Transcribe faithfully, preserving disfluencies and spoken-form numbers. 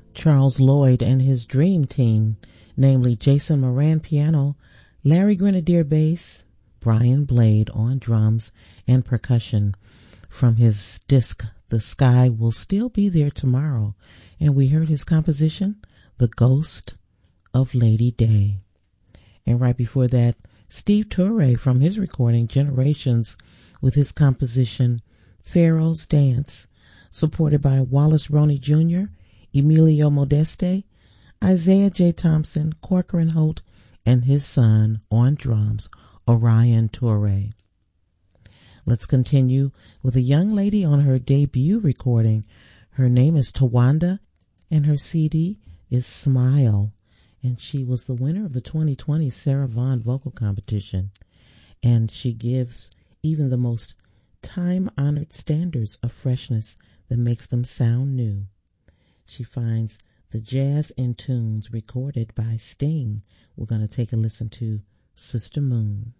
Charles Lloyd and his dream team, namely Jason Moran piano, Larry Grenadier bass, Brian Blade on drums and percussion, from his disc The Sky Will Still Be There Tomorrow. And we heard his composition, The Ghost of Lady Day. And right before that, Steve Turre from his recording Generations with his composition Pharaoh's Dance, supported by Wallace Roney Junior, Emilio Modeste, Isaiah J. Thompson, Corcoran Holt, and his son on drums, Orion Turre. Let's continue with a young lady on her debut recording. Her name is Tawanda, and her C D is Smile. And she was the winner of the twenty twenty Sarah Vaughan Vocal Competition. And she gives even the most time-honored standards of freshness that makes them sound new. She finds the jazz in tunes recorded by Sting. We're going to take a listen to Sister Moon.